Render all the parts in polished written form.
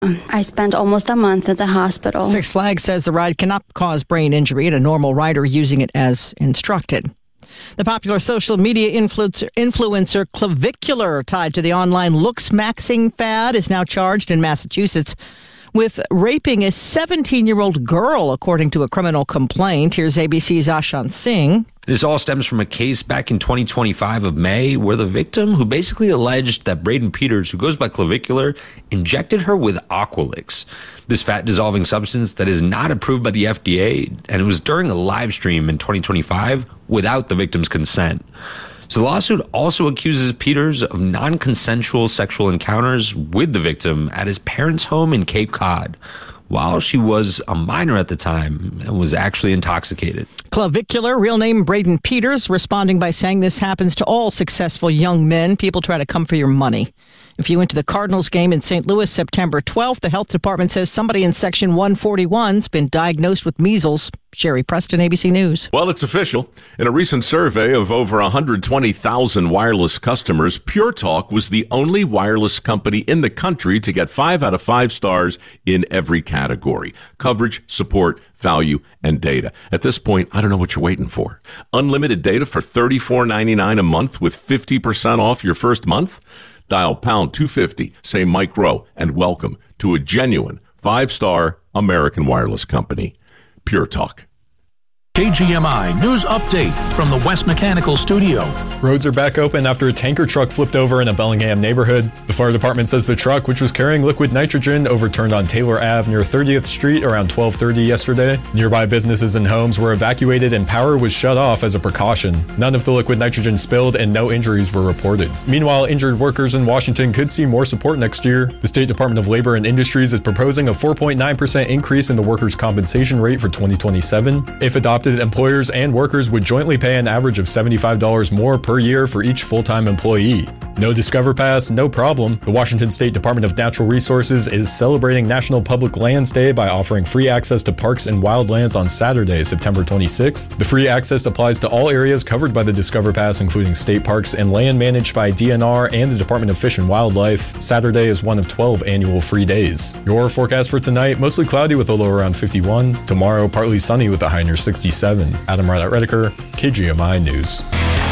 I spent almost a month at the hospital. Six Flags says the ride cannot cause brain injury and a normal rider using it as instructed. The popular social media influencer Clavicular, tied to the online looks-maxing fad, is now charged in Massachusetts with raping a 17-year-old girl, according to a criminal complaint. Here's ABC's Ashant Singh. This all stems from a case back in 2025 of May where the victim, who basically alleged that Braden Peters, who goes by Clavicular, injected her with Aqualix, this fat-dissolving substance that is not approved by the FDA, and it was during a live stream in 2025 without the victim's consent. So the lawsuit also accuses Peters of non-consensual sexual encounters with the victim at his parents' home in Cape Cod, while she was a minor at the time and was actually intoxicated. Clavicular, real name Braden Peters, responding by saying this happens to all successful young men. People try to come for your money. If you went to the Cardinals game in St. Louis September 12th, the health department says somebody in Section 141's been diagnosed with measles. Sherry Preston, ABC News. Well, it's official. In a recent survey of over 120,000 wireless customers, Pure Talk was the only wireless company in the country to get 5 out of 5 stars in every category: coverage, support, value, and data. At this point, I don't know what you're waiting for. Unlimited data for $34.99 a month with 50% off your first month? Dial pound 250, say Mike Rowe, and welcome to a genuine 5-star American wireless company. Pure Talk. KGMI News Update from the West Mechanical Studio. Roads are back open after a tanker truck flipped over in a Bellingham neighborhood. The fire department says the truck, which was carrying liquid nitrogen, overturned on Taylor Ave near 30th Street around 12:30 yesterday. Nearby businesses and homes were evacuated and power was shut off as a precaution. None of the liquid nitrogen spilled and no injuries were reported. Meanwhile, injured workers in Washington could see more support next year. The State Department of Labor and Industries is proposing a 4.9% increase in the workers' compensation rate for 2027. If adopted, employers and workers would jointly pay an average of $75 more per year for each full-time employee. No Discover Pass, no problem. The Washington State Department of Natural Resources is celebrating National Public Lands Day by offering free access to parks and wildlands on Saturday, September 26th. The free access applies to all areas covered by the Discover Pass, including state parks and land managed by DNR and the Department of Fish and Wildlife. Saturday is one of 12 annual free days. Your forecast for tonight: mostly cloudy with a low around 51. Tomorrow, partly sunny with a high near 67. Adam Redeker, KGMI News.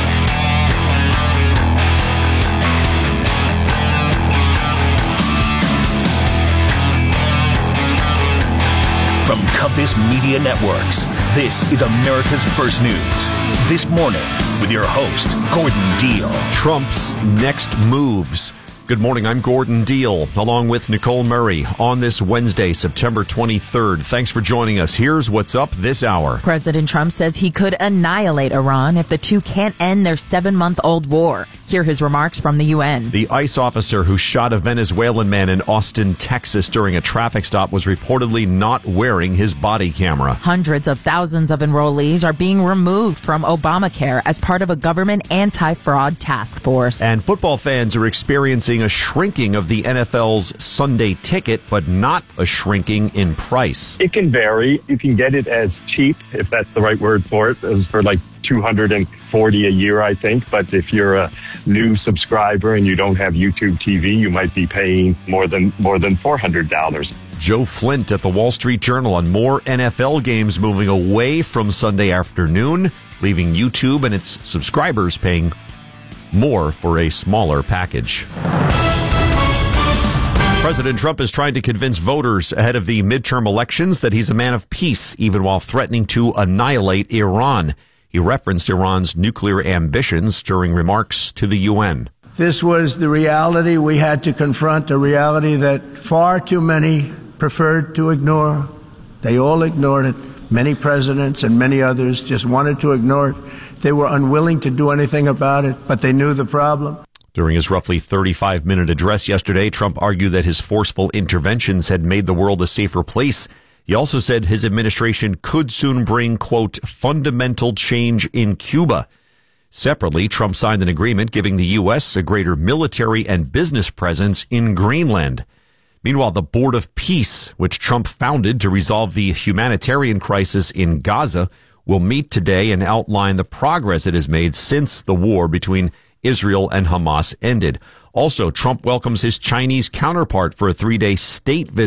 From Compass Media Networks, this is America's First News. This morning, with your host, Gordon Deal. Trump's next moves. Good morning, I'm Gordon Deal, along with Nicole Murray, on this Wednesday, September 23rd. Thanks for joining us. Here's what's up this hour. President Trump says he could annihilate Iran if the two can't end their 7-month-old war. Hear his remarks from the UN. The ICE officer who shot a Venezuelan man in Austin, Texas during a traffic stop was reportedly not wearing his body camera. Hundreds of thousands of enrollees are being removed from Obamacare as part of a government anti-fraud task force. And football fans are experiencing a shrinking of the NFL's Sunday ticket, but not a shrinking in price. It can vary. You can get it as cheap, if that's the right word for it, as for like $240 a year, I think. But if you're a new subscriber and you don't have YouTube TV, you might be paying more than $400. Joe Flint at the Wall Street Journal on more NFL games moving away from Sunday afternoon, leaving YouTube and its subscribers paying more for a smaller package. President Trump is trying to convince voters ahead of the midterm elections that he's a man of peace, even while threatening to annihilate Iran. He referenced Iran's nuclear ambitions during remarks to the UN. This was the reality we had to confront, a reality that far too many preferred to ignore. They all ignored it. Many presidents and many others just wanted to ignore it. They were unwilling to do anything about it, but they knew the problem. During his roughly 35-minute address yesterday, Trump argued that his forceful interventions had made the world a safer place. He also said his administration could soon bring, quote, fundamental change in Cuba. Separately, Trump signed an agreement giving the U.S. a greater military and business presence in Greenland. Meanwhile, the Board of Peace, which Trump founded to resolve the humanitarian crisis in Gaza, will meet today and outline the progress it has made since the war between Israel and Hamas ended. Also, Trump welcomes his Chinese counterpart for a 3-day state visit